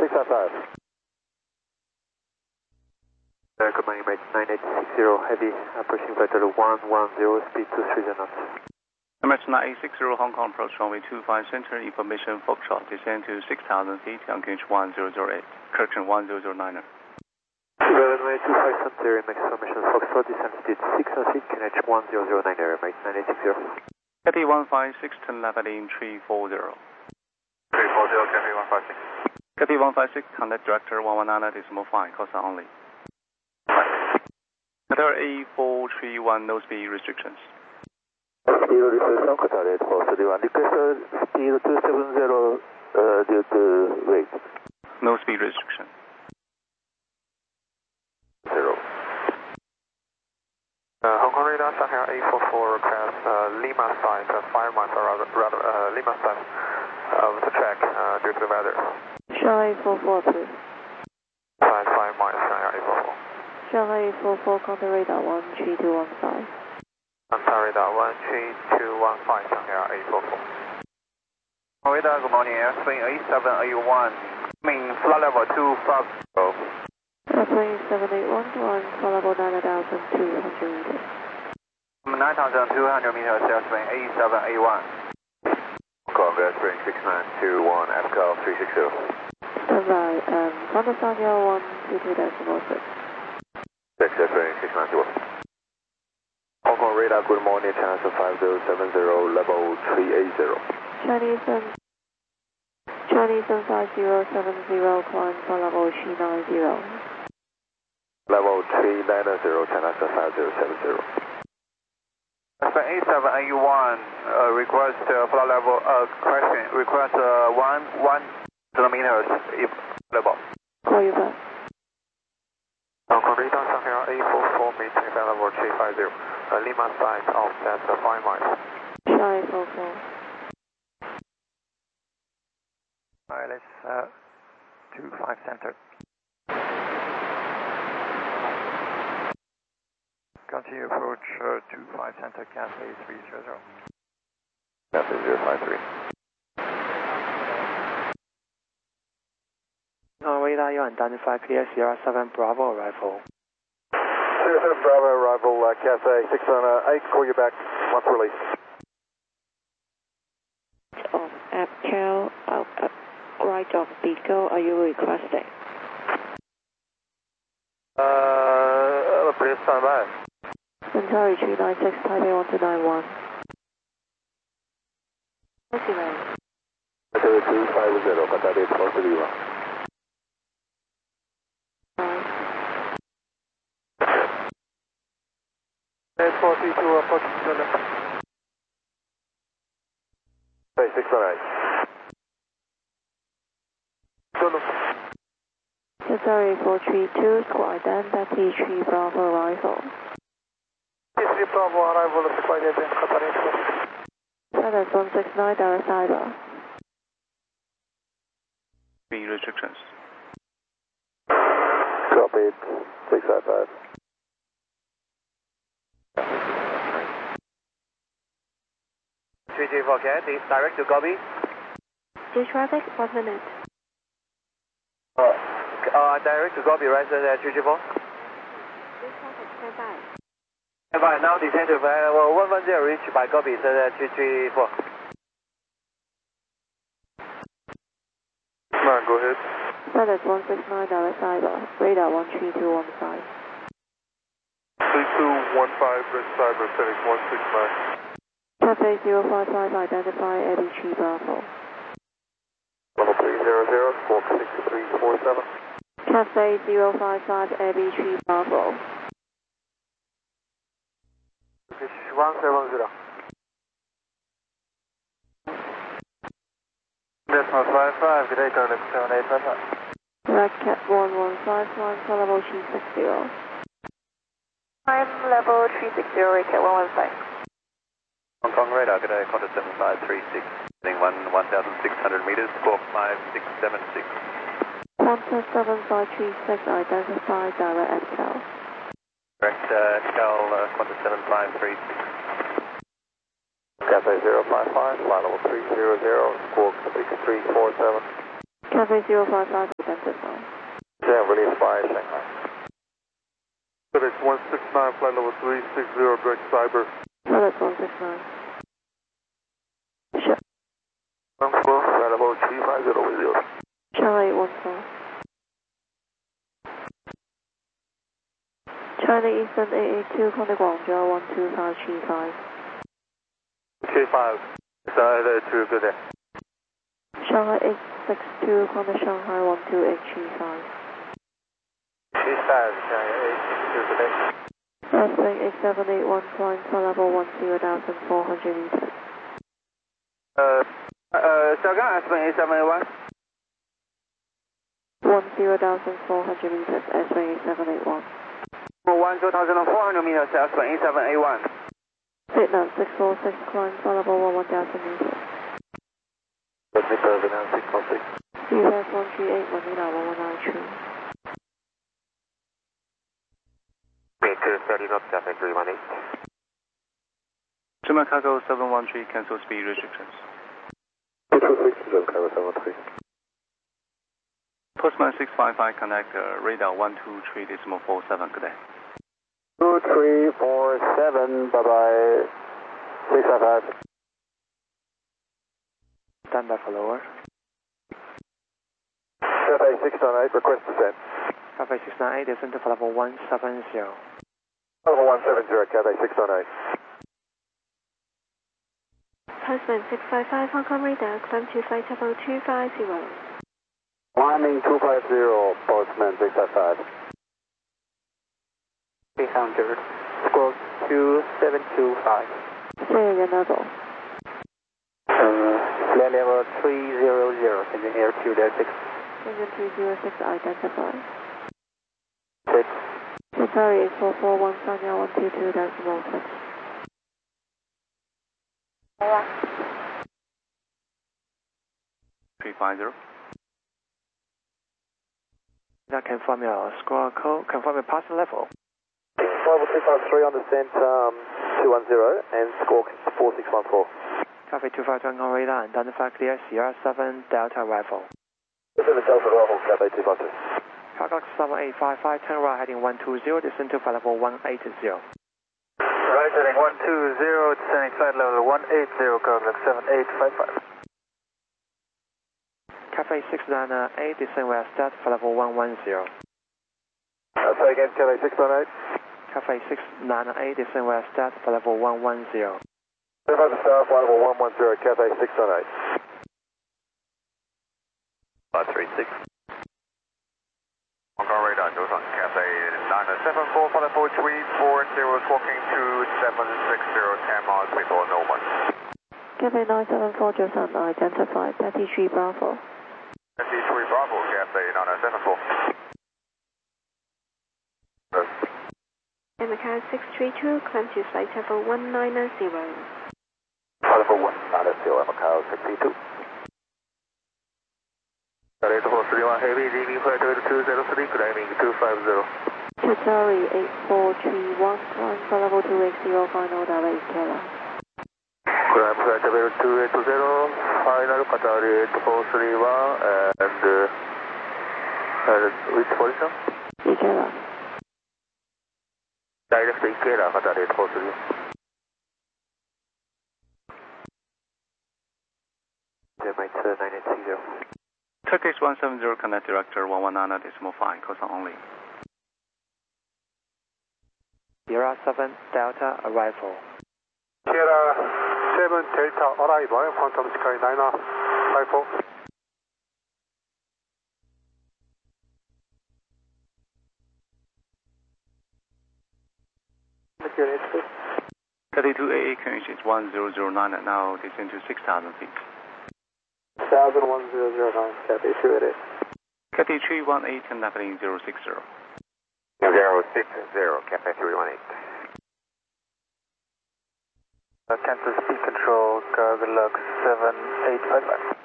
655. Good morning, mate. 9860 heavy, approaching flight level 110, speed 230 knots. Emirates 9860 Hong Kong approach runway 25 center, information Foxtrot, descend to 6,000 feet, on gauge 1008, correction 1009er. Runway 25 center, max formation Foxtrot, descend speed 6,000 feet, QNH 1009er, mate. 9860. Happy 156, turn left heading 340. 340, Happy 156. Happy 156, contact director 119.5, Costa only. Qatar A431, no speed restrictions. Speed restriction, Qatar A431. Request speed 270 due to weight. No speed restriction. 0. Hong Kong radar, Shanghai A44 request Lima side, 5 miles around Lima side to check due to the weather. Shanghai 44, please. 5 miles, Shanghai A44. Shanghai 44, contact radar 13215. Contact radar 13215, Shanghai A44. Radar, good morning, airplane A781, coming flight level 250. Airplane 7811, flight level 9,200 meters. 9,200 meters, airplane A781. Hong airplane 6921, FCAL 360. Stand by, Honda Sanya 122.6. Airplane 6921. Hong Kong radar, good morning, channel 5070, level 380. Chinese 5070, climb flight level 390. Level 390, channel 5070. Airplane A781, request flight level, question, request 1 kilometers if level. Call you back. Hong Kong radar, Shanghai A44, maintain flight level 350. Lima side, offset 5 miles. Shanghai 44. Alright, let's 25 center. Continue approach 25 center, Cathay 300. Cathay 053. Radar, you identify clear Sierra 7 Bravo arrival. Sierra 7 Bravo arrival, Cathay 608, call you back once released. Of APCAL, right of Beagle, are you requesting? Please stand by. Centauri 396, Taipei 1291. Estimate. Cathay 250, Qatar A431. A432, approaching to the left. 608. Centauri 432, squad identity 3 Bravo arrival. 3 Bravo arrival, flight agent, Qatar A4. Feathers 169, direct cyber. Speed restrictions. Copied, 655. Okay, direct to Gobi. Gauge traffic, 1 minute. Direct to Gobi, right, 334? Gauge traffic, stand by. Stand by, now descend to 110, reach by Gobi, 334. Come on, go ahead. Feathers 169, direct cyber. Radar 13215. 3215, Red Cyber, FedEx 169. Cafe 055, identify Eddie 3 Bravo. Level 300, squawk 6347. Cafe 055, Eddie 3 Bravo. 170. Decimal 55, good day, Cardiff 7855. Red Cat 1151, flight level 360. Climb level 360, Red Cat 115. Hong Kong radar, good day, Qantas 7536, heading 1,600 meters, squawk 5676. Qantas 7536, identify direct APCAL. Direct Cal, Qantas 7536. Cathay 055, flight level 300, squawk 6347. Cafe 055, identify. Yeah, release by Shanghai. FedEx 169, flight level 360, direct cyber. FedEx 169. Sure. 14, flight level 350 with you. China 814. China Eastern 882, contact Guangzhou 12535. K5, sorry, to good day. Shanghai 862, contact Shanghai 12835. K5, Shanghai 862, good day. Wrestling 8781, flying for level 10,400 meters. Xiaogang, S-Wing 8781. 10,400 meters, S-Wing 8781. 10,400 meters, S-Wing 8781. Vietnam 646, climb for level 1,000 meters. Victor, Vietnam 646. US 138, Manila 1193. Baker 30 knots, Cafe 318. German Cargo 713, cancel speed restrictions. 226, German Cargo 713. Postman 655, connect radar 123.47, good day. 2347, bye-bye. 655. Stand by for lower. Cafe 698, request descent. Cafe 698, descend to level 170. Level 170, Cafe 698. Postman 655, Hong Kong radar, climb to flight level 250. Climbing 250, Postman 655. 300, squawk 2725. Say again, level. Flight level 300, engine air 2-6. Engine 306, identify. 6. Sorry, 8441, Sanya 122.6. 350. Now confirm your squawk code, confirm your passing level. Level 253 on descent 210 and squawk 4614. Cafe 252 on radar, identify clear Sierra 7 Delta Rifle. This is the Delta Rifle, Cafe 252. Cargo 7855, turn right heading 120, descend to flight level 180. Right heading 120, descending flight level 180, Cargo 7855. Cafe 698, descend west start for level 110. Say again, Cafe 698. Cafe 698, descend west start for level 110. Verify the star, flight level 110, Cafe 698. 536. Hong Kong radar, goes on Cafe 974, flight level 340, squawking 2760, 10 miles before Norman. Cafe 974, Joseon, identify. 33 Bravo. 33 Bravo, Cafe 9974. Macau 632, climb to flight level 190. Flight level 190, Macau 632. 8431 Heavy, leaving flight level 203, climbing 250. Qatari 8431, climb for level 280, final direct Kela. Climb flight level 280, final Qatari 8431, and which position? Ikela. Direct Ikeda, Qatari 8431. Mike 9830. Turkish 170, connect director 119.5, cosine only. Sierra 7 Delta Arrival. Sierra 7 Delta arrival, Phantom Sky 954. 32AA QNH is 1009 and now descend to 6,000 feet. 101009, Cafe 288. Cathay 318, navigating 060. 060, Cafe 318. Cancel speed control, Cargo Lux 7855.